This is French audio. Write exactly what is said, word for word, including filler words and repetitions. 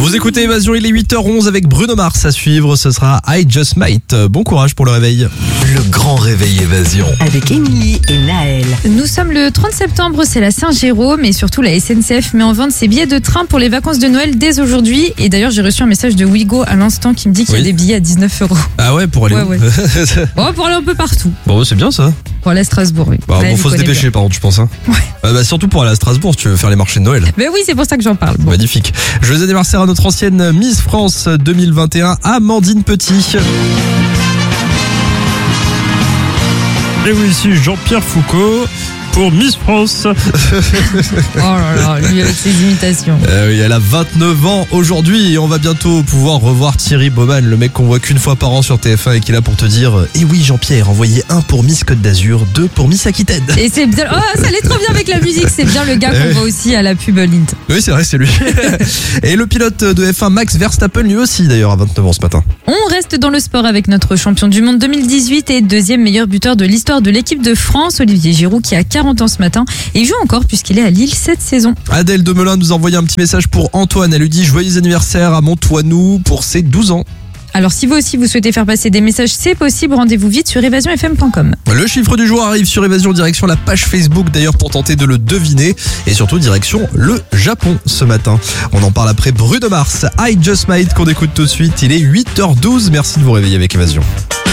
Vous écoutez Évasion, il est huit heures onze avec Bruno Mars à suivre. Ce sera I Just Might. Bon courage pour le réveil. Le grand réveil Évasion. Avec Émilie et Naël. Nous sommes le trente septembre, c'est la Saint-Jérôme et surtout la S N C F met en vente ses billets de train pour les vacances de Noël dès aujourd'hui. Et d'ailleurs, j'ai reçu un message de Wigo à l'instant qui me dit qu'il Oui. y a des billets à dix-neuf euros. Ah ouais, pour aller Ouais, où ouais. Bon, pour aller un peu partout. Bon, c'est bien ça. Pour aller à Strasbourg, oui. Bah, Ouais, bon, je faut se connais dépêcher bien. par contre, je pense. Hein. Ouais. Euh, bah, surtout pour aller à Strasbourg, si tu veux faire les marchés de Noël. Mais oui, c'est pour ça que j'en parle. Bon. Magnifique. Joyeux anniversaire à notre ancienne Miss France deux mille vingt et un, Amandine Petit. Et oui, ici Jean-Pierre Foucault pour Miss France. Oh là là, lui avec ses imitations. Euh, oui, elle a vingt-neuf ans aujourd'hui et on va bientôt pouvoir revoir Thierry Baumann, le mec qu'on voit qu'une fois par an sur T F un et qui est là pour te dire « Eh oui Jean-Pierre, envoyez un pour Miss Côte d'Azur, deux pour Miss Aquitaine. » Et c'est bien. Oh, ça allait trop bien avec la musique. C'est bien le gars qu'on Eh oui. voit aussi à la pub Lint. Oui, c'est vrai, c'est lui. Et le pilote de F un, Max Verstappen, lui aussi d'ailleurs, à vingt-neuf ans ce matin. On reste dans le sport avec notre champion du monde deux mille dix-huit et deuxième meilleur buteur de l'histoire de l'équipe de France, Olivier Giroud, qui a quarante ans ce matin. Et il joue encore puisqu'il est à Lille cette saison. Adèle Demelin nous a envoyé un petit message pour Antoine. Elle lui dit « Joyeux anniversaire à Montoinou pour ses douze ans. » Alors si vous aussi vous souhaitez faire passer des messages, c'est possible. Rendez-vous vite sur évasion f m point com. Le chiffre du jour arrive sur Évasion, direction la page Facebook d'ailleurs pour tenter de le deviner. Et surtout direction le Japon ce matin. On en parle après Bruno Mars, I Just Might qu'on écoute tout de suite. Il est huit heures douze, merci de vous réveiller avec Évasion.